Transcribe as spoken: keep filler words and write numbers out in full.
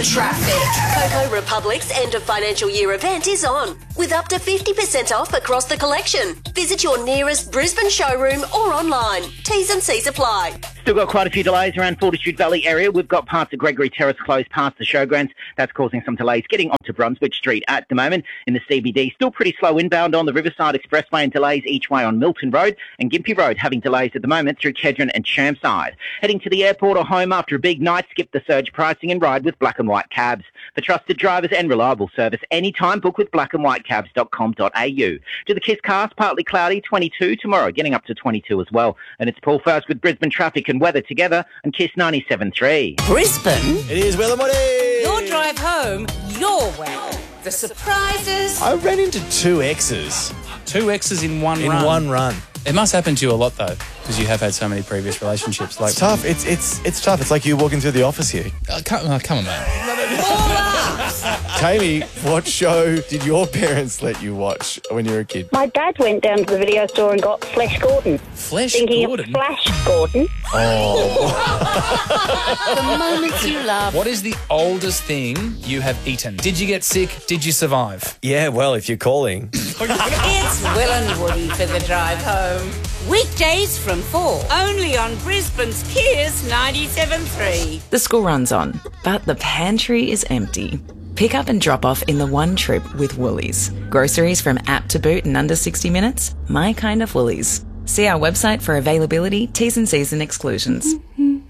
Traffic. Coco Republic's end of financial year event is on, with up to fifty percent off across the collection. Visit your nearest Brisbane showroom or online. T's and C's apply. Still got quite a few delays around Fortitude Valley area. We've got parts of Gregory Terrace closed past the showgrounds. That's causing some delays getting onto Brunswick Street at the moment in the C B D. Still pretty slow inbound on the Riverside Expressway and delays each way on Milton Road, and Gympie Road having delays at the moment through Kedron and Chermside. Heading to the airport or home after a big night, skip the surge pricing and ride with Black and White Cabs. For trusted drivers and reliable service anytime, book with black and white cabs dot com dot a u. To the Kiss cast, partly cloudy, twenty-two tomorrow, getting up to twenty-two as well. And it's Paul First with Brisbane traffic and weather together and Kiss ninety-seven point three. Brisbane? It is Will and Woody. Your drive home, your way. The surprises. I ran into two exes. Two exes in one in run? In one run. It must happen to you a lot, though, because you have had so many previous relationships. Like It's tough. It's it's it's tough. It's like you walking through the office here. Uh, come, uh, come on, man. Tammy, what show did your parents let you watch when you were a kid? My dad went down to the video store and got Flash Gordon. Flash Thinking Gordon? of Flash Gordon. Oh. The moments you love. What is the oldest thing you have eaten? Did you get sick? Did you survive? Yeah, well, if you're calling. It's Will and Woody for the drive home. Weekdays from four. Only on Brisbane's Kiss ninety-seven point three. The school run's on, but the pantry is empty. Pick up and drop off in the one trip with Woolies. Groceries from app to boot in under sixty minutes. My kind of Woolies. See our website for availability, T's and C's and exclusions.